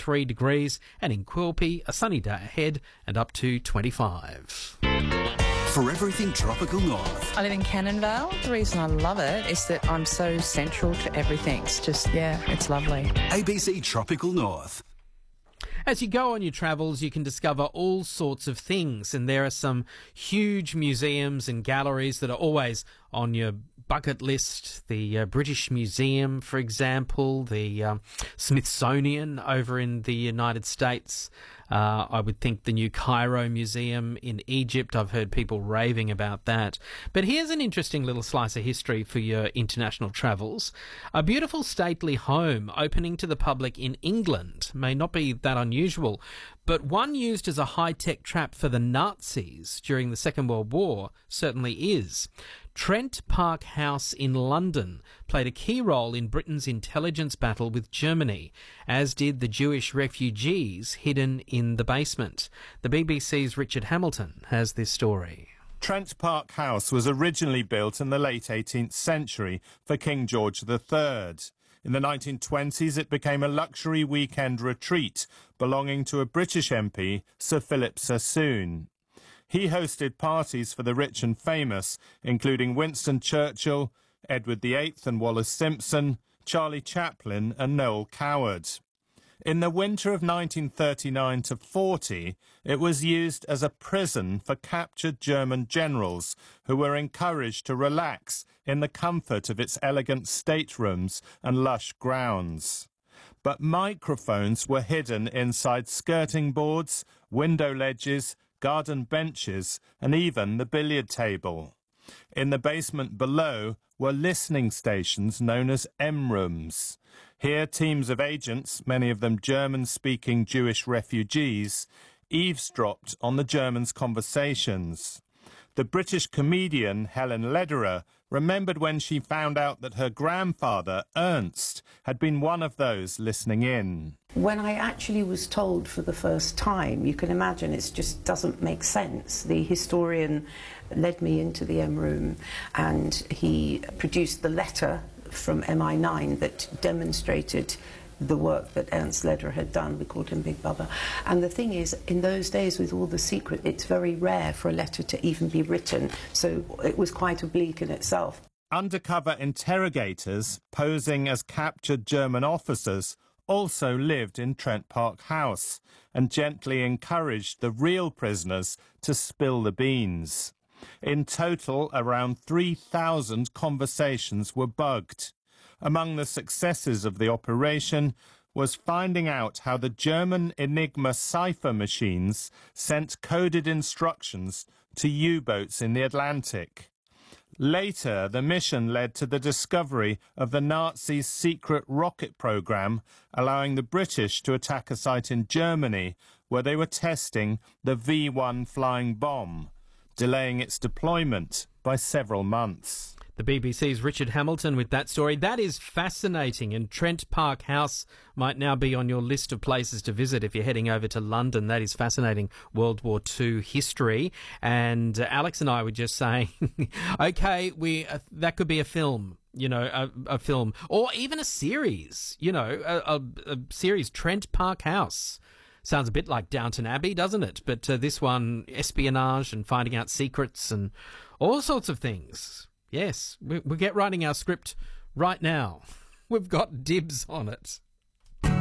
23 degrees, and in Quilpie, a sunny day ahead and up to 25. For everything Tropical North. I live in Cannonvale. The reason I love it is that I'm so central to everything. It's just, it's lovely. ABC Tropical North. As you go on your travels, you can discover all sorts of things, and there are some huge museums and galleries that are always on your bucket list. The British Museum, for example, the Smithsonian over in the United States. I would think the New Cairo Museum in Egypt. I've heard people raving about that. But here's an interesting little slice of history for your international travels. A beautiful stately home opening to the public in England may not be that unusual, but one used as a high-tech trap for the Nazis during the Second World War certainly is. Trent Park House in London played a key role in Britain's intelligence battle with Germany, as did the Jewish refugees hidden in the basement. The BBC's Richard Hamilton has this story. Trent Park House was originally built in the late 18th century for King George III. In the 1920s, it became a luxury weekend retreat belonging to a British MP, Sir Philip Sassoon. He hosted parties for the rich and famous, including Winston Churchill, Edward VIII and Wallace Simpson, Charlie Chaplin and Noel Coward. In the winter of 1939 to 40, it was used as a prison for captured German generals who were encouraged to relax in the comfort of its elegant staterooms and lush grounds. But microphones were hidden inside skirting boards, window ledges, garden benches, and even the billiard table. In the basement below were listening stations known as M-rooms. Here teams of agents, many of them German-speaking Jewish refugees, eavesdropped on the Germans' conversations. The British comedian Helen Lederer remembered when she found out that her grandfather, Ernst, had been one of those listening in. When I actually was told for the first time, you can imagine it just doesn't make sense. The historian led me into the M room and he produced the letter from MI9 that demonstrated the work that Ernst Lederer had done. We called him Big Bubba. And the thing is, in those days with all the secret, it's very rare for a letter to even be written, so it was quite oblique in itself. Undercover interrogators, posing as captured German officers, also lived in Trent Park House and gently encouraged the real prisoners to spill the beans. In total, around 3,000 conversations were bugged. Among the successes of the operation was finding out how the German Enigma cipher machines sent coded instructions to U-boats in the Atlantic. Later, the mission led to the discovery of the Nazis' secret rocket program, allowing the British to attack a site in Germany where they were testing the V-1 flying bomb, delaying its deployment by several months. The BBC's Richard Hamilton with that story. That is fascinating, and Trent Park House might now be on your list of places to visit if you're heading over to London. That is fascinating World War II history. And Alex and I were just saying, okay, that could be a film. A film, or even a series, a series, Trent Park House. Sounds a bit like Downton Abbey, doesn't it? But this one, espionage and finding out secrets and all sorts of things. Yes, we'll get writing our script right now. We've got dibs on it.